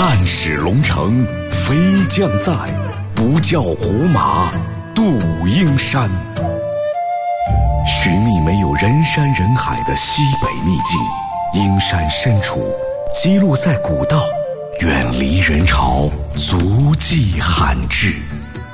半使龙城飞将在，不教胡马度阴山。寻觅没有人山人海的西北秘境，阴山深处，基路塞古道，远离人潮，足迹罕至。